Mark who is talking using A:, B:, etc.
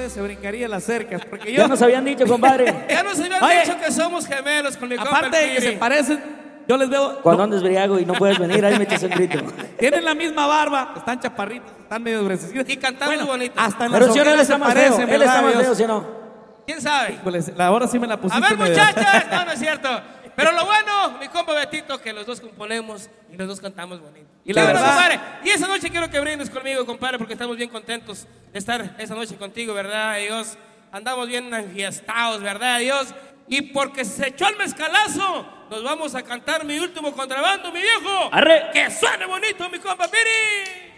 A: usted se brincaría las cercas. Porque yo...
B: Ya nos habían dicho, compadre.
C: Ya nos habían dicho que somos gemelos con mi compa.
A: Aparte de que se parecen, yo les veo...
B: Cuando andes briago y no puedes venir, ahí me echas un grito.
A: Tienen la misma barba, están chaparritos, están medio gruesecitos.
C: Y cantamos muy bonito.
A: Hasta en las
B: Pero si él
A: ojeras
B: está
A: se
B: más feo,
A: parecen,
B: él está
A: ¿verdad,
B: más
A: Dios?
B: feo, ¿sí o no?
C: ¿Quién sabe?
A: Híjoles, ahora sí me la
C: A
A: pusiste
C: ver,
A: medio-
C: muchachas. No, no es cierto. Pero lo bueno, mi compa Betito, que los dos componemos y los dos cantamos bonito.
A: Y la
C: Bueno,
A: verdad-
C: compadre, y esa noche quiero que brindes conmigo, compadre, porque estamos bien contentos de estar esa noche contigo, ¿verdad, Dios? Andamos bien enfiestados, ¿verdad, Dios? Y porque se echó el mezcalazo, nos vamos a cantar mi último contrabando, mi viejo.
B: ¡Arre!
C: ¡Que suene bonito, mi compa Piri!